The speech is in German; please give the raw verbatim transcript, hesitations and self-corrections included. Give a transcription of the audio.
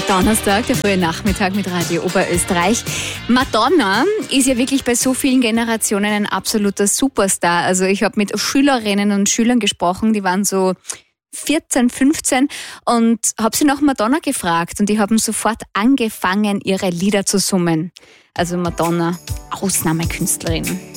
Donnerstag, der frühe Nachmittag mit Radio Oberösterreich. Madonna ist ja wirklich bei so vielen Generationen ein absoluter Superstar. Also ich habe mit Schülerinnen und Schülern gesprochen, die waren so vierzehn, fünfzehn und habe sie nach Madonna gefragt und die haben sofort angefangen, ihre Lieder zu summen. Also Madonna, Ausnahmekünstlerin.